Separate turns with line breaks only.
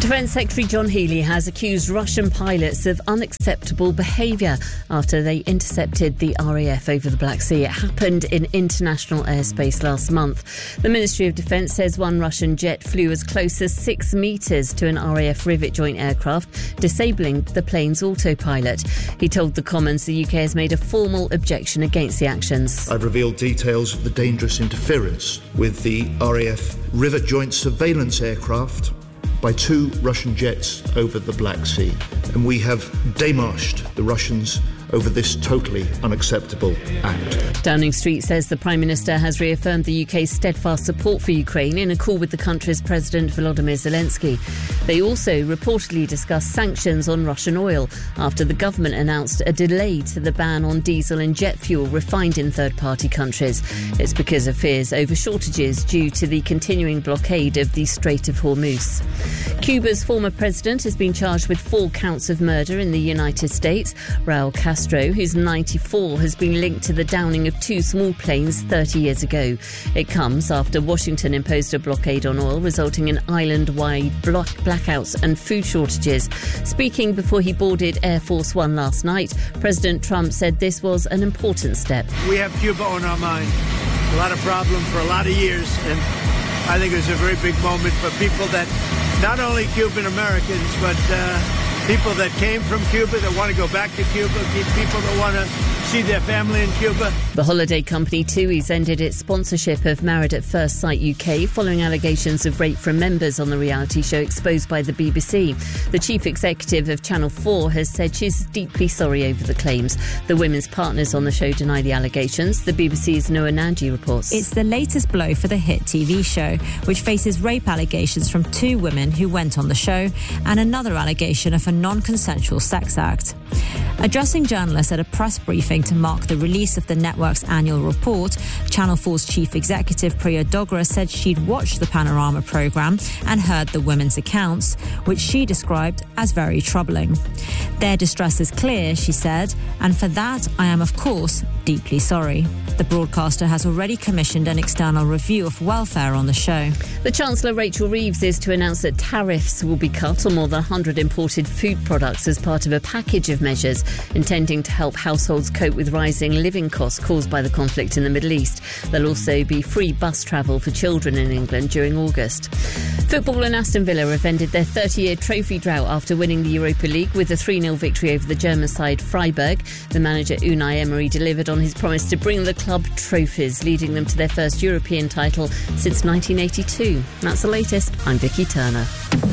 Defence Secretary John Healey has accused Russian pilots of unacceptable behaviour after they intercepted the RAF over the Black Sea. It happened in international airspace last month. The Ministry of Defence says one Russian jet flew as close as 6 metres to an RAF Rivet joint aircraft, disabling the plane's autopilot. He told the Commons the UK has made a formal objection against the actions.
I've revealed details of the dangerous interference with the RAF Rivet joint surveillance aircraft by 2 Russian jets over the Black Sea. And we have démarched the Russians over this totally unacceptable act.
Downing Street says the Prime Minister has reaffirmed the UK's steadfast support for Ukraine in a call with the country's President Volodymyr Zelensky. They also reportedly discussed sanctions on Russian oil after the government announced a delay to the ban on diesel and jet fuel refined in third-party countries. It's because of fears over shortages due to the continuing blockade of the Strait of Hormuz. Cuba's former president has been charged with 4 counts of murder in the United States. Raul Castro, who's 94, has been linked to the downing of 2 small planes 30 years ago. It comes after Washington imposed a blockade on oil, resulting in island-wide blackouts and food shortages. Speaking before he boarded Air Force One last night, President Trump said this was an important step.
We have Cuba on our mind. A lot of problems for a lot of years, and I think it was a very big moment for people that, not only Cuban Americans, but people that came from Cuba that want to go back to Cuba, people that want to see their family in Cuba.
The holiday company TUI's ended its sponsorship of Married at First Sight UK following allegations of rape from members on the reality show exposed by the BBC. The chief executive of Channel 4 has said she's deeply sorry over the claims. The women's partners on the show deny the allegations. The BBC's Noah Nanji reports.
It's the latest blow for the hit TV show, which faces rape allegations from 2 women who went on the show and another allegation of a non-consensual sex act. Addressing journalists at a press briefing to mark the release of the network's annual report, Channel 4's chief executive Priya Dogra said she'd watched the Panorama programme and heard the women's accounts, which she described as very troubling. Their distress is clear, she said, and for that I am, of course, deeply sorry. The broadcaster has already commissioned an external review of welfare on the show.
The Chancellor Rachel Reeves is to announce that tariffs will be cut on more than 100 imported food products as part of a package of measures intending to help households cope with rising living costs caused by the conflict in the Middle East. There'll also be free bus travel for children in England during August. Football and Aston Villa have ended their 30-year trophy drought after winning the Europa League with a 3-0 victory over the German side Freiburg. The manager Unai Emery delivered on his promise to bring the club trophies, leading them to their first European title since 1982. That's the latest. I'm Vicky Turner.